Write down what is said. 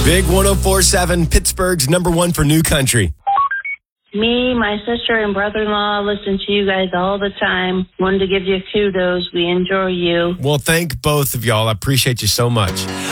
Big 104.7, Pittsburgh's number one for new country. Me, my sister, and brother-in-law listen to you guys all the time. Wanted to give you kudos. We enjoy you. Well, thank both of y'all. I appreciate you so much.